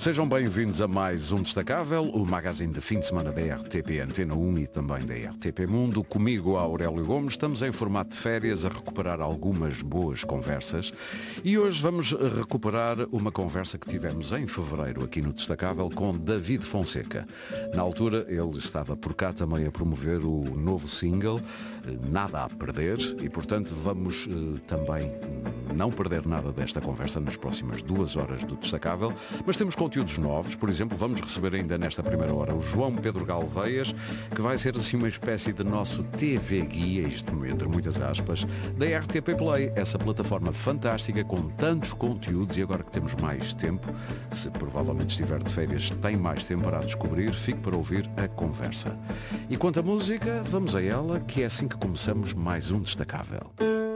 Sejam bem-vindos a mais um Destacável, o magazine de fim de semana da RTP Antena 1 e também da RTP Mundo. Comigo, Aurélio Gomes, estamos em formato de férias a recuperar algumas boas conversas e hoje vamos recuperar uma conversa que tivemos em fevereiro aqui no Destacável com David Fonseca. Na altura ele estava por cá também a promover o novo single Nada a Perder e portanto vamos também não perder nada desta conversa nas próximas 2 horas do Destacável, mas temos conteúdos novos. Por exemplo, vamos receber ainda nesta primeira hora o João Pedro Galveias, que vai ser assim uma espécie de nosso TV guia, isto entre muitas aspas, da RTP Play, essa plataforma fantástica com tantos conteúdos e agora que temos mais tempo, se provavelmente estiver de férias, tem mais tempo para a descobrir, fique para ouvir a conversa. E quanto à música, vamos a ela, que é assim que começamos mais um Destacável.